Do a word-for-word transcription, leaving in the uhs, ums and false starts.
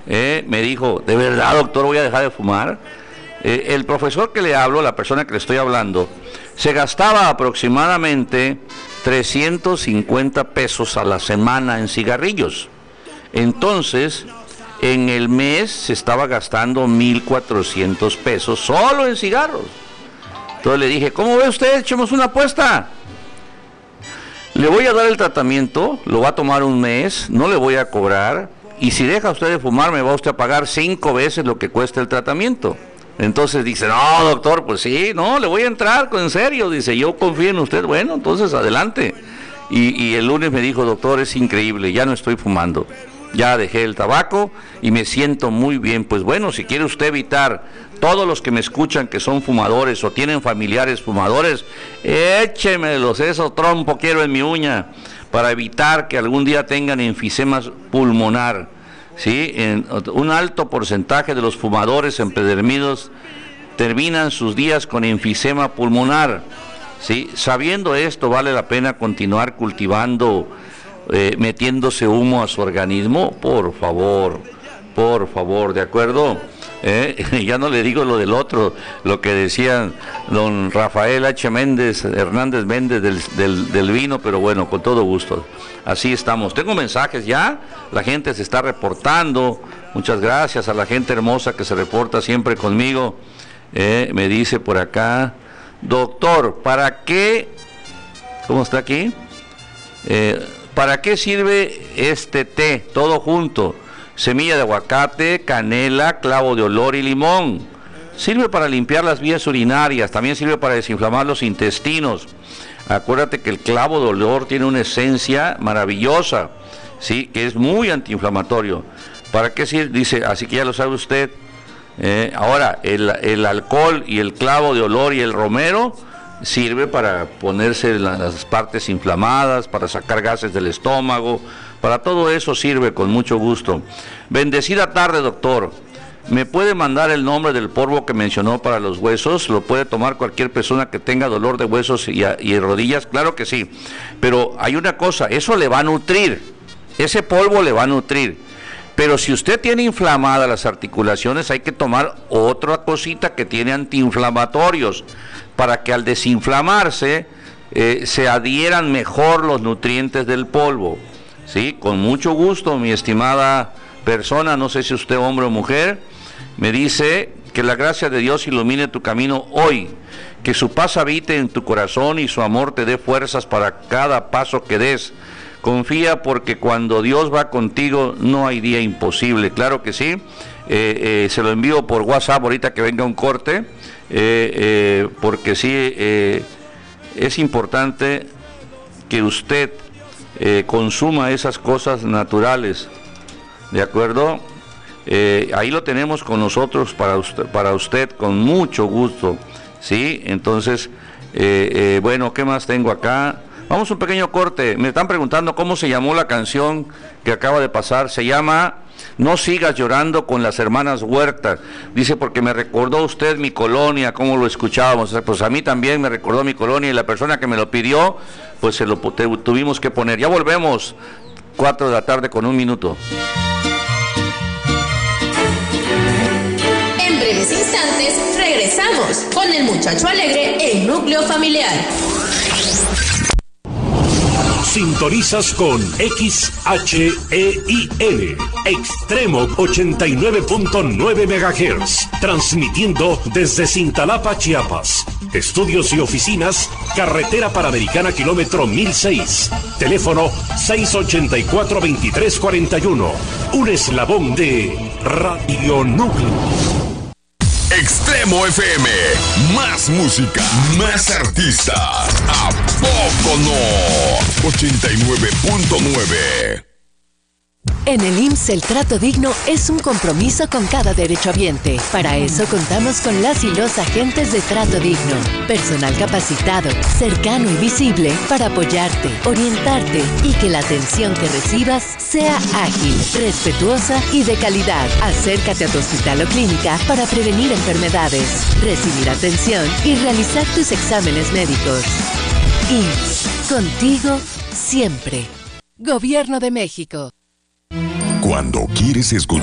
Eh, me dijo, ¿de verdad, doctor, voy a dejar de fumar? Eh, el profesor que le hablo, la persona que le estoy hablando, se gastaba aproximadamente trescientos cincuenta pesos a la semana en cigarrillos. Entonces, en el mes se estaba gastando mil cuatrocientos pesos solo en cigarros. Entonces le dije, ¿cómo ve usted? Echemos una apuesta. Le voy a dar el tratamiento, lo va a tomar un mes, no le voy a cobrar, y si deja usted de fumar me va usted a pagar cinco veces lo que cuesta el tratamiento. Entonces dice, no, doctor, pues sí, no, le voy a entrar, en serio, dice, yo confío en usted. Bueno, entonces adelante. Y, y el lunes me dijo, doctor, es increíble, ya no estoy fumando, ya dejé el tabaco y me siento muy bien. Pues bueno, si quiere usted evitar, todos los que me escuchan que son fumadores o tienen familiares fumadores, échemelos, eso trompo quiero en mi uña, para evitar que algún día tengan enfisema pulmonar. ¿Sí? En, un alto porcentaje de los fumadores empedernidos terminan sus días con enfisema pulmonar. ¿Sí? Sabiendo esto, vale la pena continuar cultivando, eh, metiéndose humo a su organismo. Por favor, por favor, ¿de acuerdo? ¿Eh? Ya no le digo lo del otro, lo que decían don Rafael H. Méndez, Hernández Méndez del, del, del vino, pero bueno, con todo gusto. Así estamos. Tengo mensajes ya, la gente se está reportando. Muchas gracias a la gente hermosa que se reporta siempre conmigo. Eh, me dice por acá, doctor, ¿para qué? ¿Cómo está aquí? Eh, ¿Para qué sirve este té? Todo junto. Semilla de aguacate, canela, clavo de olor y limón. Sirve para limpiar las vías urinarias, también sirve para desinflamar los intestinos. Acuérdate que el clavo de olor tiene una esencia maravillosa, ¿sí? Que es muy antiinflamatorio. ¿Para qué sirve? Dice, así que ya lo sabe usted. Eh, ahora, el, el alcohol y el clavo de olor y el romero sirve para ponerse las partes inflamadas, para sacar gases del estómago. Para todo eso sirve con mucho gusto. Bendecida tarde, doctor. ¿Me puede mandar el nombre del polvo que mencionó para los huesos? ¿Lo puede tomar cualquier persona que tenga dolor de huesos y, y rodillas? Claro que sí. Pero hay una cosa, eso le va a nutrir. Ese polvo le va a nutrir. Pero si usted tiene inflamadas las articulaciones, hay que tomar otra cosita que tiene antiinflamatorios, para que al desinflamarse eh, se adhieran mejor los nutrientes del polvo. Sí, con mucho gusto, mi estimada persona, no sé si usted hombre o mujer, me dice que la gracia de Dios ilumine tu camino hoy, que su paz habite en tu corazón y su amor te dé fuerzas para cada paso que des. Confía, porque cuando Dios va contigo no hay día imposible. Claro que sí. eh, eh, se lo envío por WhatsApp ahorita que venga un corte, eh, eh, porque sí, eh, es importante que usted Eh, consuma esas cosas naturales, ¿de acuerdo? Eh, ahí lo tenemos con nosotros para usted, para usted con mucho gusto, ¿sí? Entonces, eh, eh, bueno, ¿qué más tengo acá? Vamos a un pequeño corte. Me están preguntando cómo se llamó la canción que acaba de pasar. Se llama No sigas llorando, con las hermanas Huerta. Dice, porque me recordó usted mi colonia, cómo lo escuchábamos. Pues a mí también me recordó mi colonia, y la persona que me lo pidió, pues se lo te, tuvimos que poner. Ya volvemos, cuatro de la tarde con un minuto. En breves instantes regresamos con el muchacho alegre, el núcleo familiar. Sintonizas con X H E I N, Extremo ochenta y nueve punto nueve megahertz, transmitiendo desde Cintalapa, Chiapas. Estudios y oficinas, carretera Panamericana, kilómetro mil seis. Teléfono seis ochenta y cuatro, veintitrés cuarenta y uno. Un eslabón de Radio Núcleo. Extremo F M, más música, más artistas. ¿A poco no? ochenta y nueve punto nueve. En el I M S S el trato digno es un compromiso con cada derechohabiente. Para eso contamos con las y los agentes de trato digno. Personal capacitado, cercano y visible para apoyarte, orientarte y que la atención que recibas sea ágil, respetuosa y de calidad. Acércate a tu hospital o clínica para prevenir enfermedades, recibir atención y realizar tus exámenes médicos. I M S S, contigo siempre. Gobierno de México. Cuando quieres escuchar